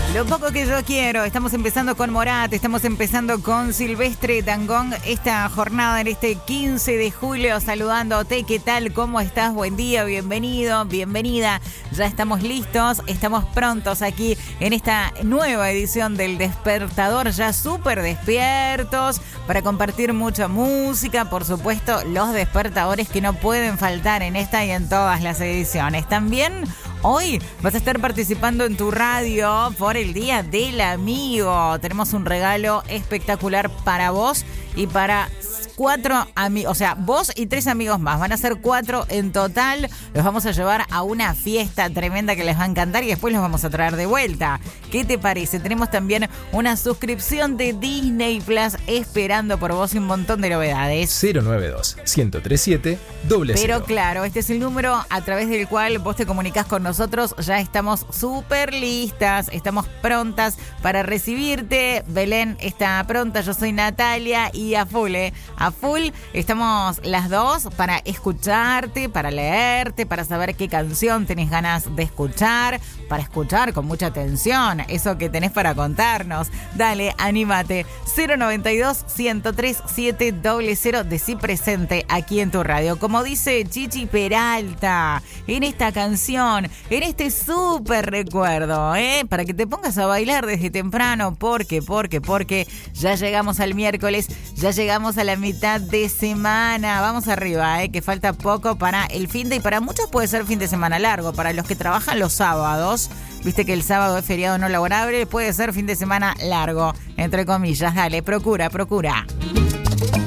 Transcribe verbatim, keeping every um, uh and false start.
Lo poco que yo quiero. Estamos empezando con Morat, estamos empezando con Silvestre Dangond esta jornada en este quince de julio, saludándote. ¿Qué tal? ¿Cómo estás? Buen día, bienvenido, bienvenida. Ya estamos listos, estamos prontos aquí en esta nueva edición del Despertador, ya súper despiertos para compartir mucha música, por supuesto, los despertadores que no pueden faltar en esta y en todas las ediciones. También hoy vas a estar participando en tu radio por el Día del Amigo. Tenemos un regalo espectacular para vos y para cuatro amigos, o sea, vos y tres amigos más. Van a ser cuatro en total. Los vamos a llevar a una fiesta tremenda que les va a encantar y después los vamos a traer de vuelta. ¿Qué te parece? Tenemos también una suscripción de Disney Plus esperando por vos y un montón de novedades. cero nueve dos, uno cero tres siete, cero cero. Pero claro, este es el número a través del cual vos te comunicás con nosotros. Ya estamos súper listas, estamos prontas para recibirte. Belén está pronta, yo soy Natalia y a full, ¿eh? A full estamos las dos para escucharte, para leerte, para saber qué canción tenés ganas de escuchar, para escuchar con mucha atención eso que tenés para contarnos. Dale, anímate. cero noventa y dos, uno tres siete, cero cero, decí presente aquí en tu radio. Como dice Chichi Peralta en esta canción, en este súper recuerdo, ¿eh? Para que te pongas a bailar desde temprano, porque, porque, porque ya llegamos al miércoles, ya llegamos a la mitad de semana. Vamos arriba, ¿eh? Que falta poco para el fin de, y para muchos puede ser fin de semana largo. Para los que trabajan los sábados, viste que el sábado es feriado no laborable, puede ser fin de semana largo, entre comillas. Dale, procura, procura.